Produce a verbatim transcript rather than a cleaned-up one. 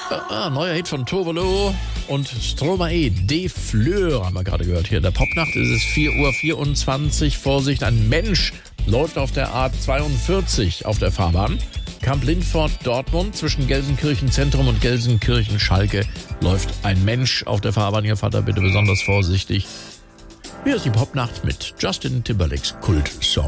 Ah, neuer Hit von Tovolo und Stromae, De Fleur, haben wir gerade gehört hier. In der Popnacht ist es vier Uhr vierundzwanzig. Vorsicht, ein Mensch läuft auf der A zweiundvierzig auf der Fahrbahn. Kamp Lindfort, Dortmund, zwischen Gelsenkirchen Zentrum und Gelsenkirchen Schalke läuft ein Mensch auf der Fahrbahn. Ihr Vater bitte besonders vorsichtig. Hier ist die Popnacht mit Justin Timberlakes Kultsong.